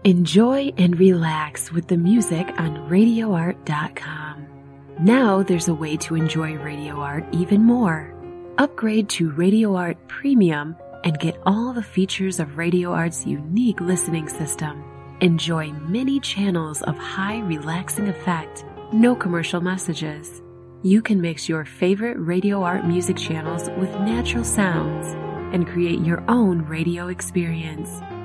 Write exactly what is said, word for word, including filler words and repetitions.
Enjoy and relax with the music on radio art dot com. Now there's a way to enjoy Radio Art even more. Upgrade to Radio Art Premium and get all the features of Radio Art's unique listening system. Enjoy many channels of high relaxing effect, no commercial messages. You can mix your favorite Radio Art music channels with natural sounds and create your own radio experience.